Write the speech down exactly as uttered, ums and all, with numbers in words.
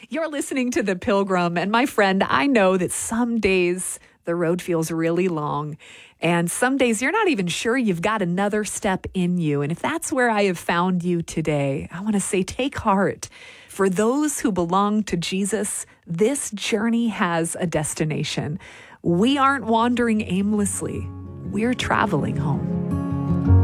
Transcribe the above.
You're listening to The Pilgrim, and my friend, I know that some days the road feels really long, and some days you're not even sure you've got another step in you. And if that's where I have found you today, I want to say take heart. For those who belong to Jesus, this journey has a destination. We aren't wandering aimlessly. We're traveling home.